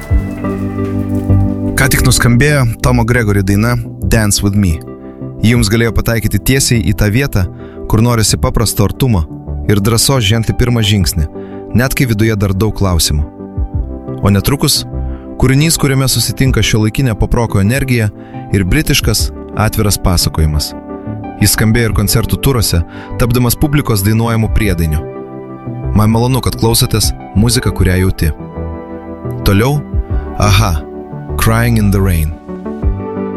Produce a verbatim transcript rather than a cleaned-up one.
Ką tik nuskambėjo Tomo Gregory daina Dance With Me. Ji jums galėjo pataikyti tiesiai į tą vietą, kur norisi paprasto artumo ir drąsos žengti pirmą žingsnį, net kai viduje dar daug klausimų. O netrukus kūrinys, kuriame susitinka šiuolaikinė poproko energija ir britiškas atviras pasakojimas. Jis skambėjo ir koncertų turuose, tapdamas publikos dainuojamų priedainių. Man malonu, kad klausotės muziką, kurią jauti. Toliau, aha, Crying in the Rain.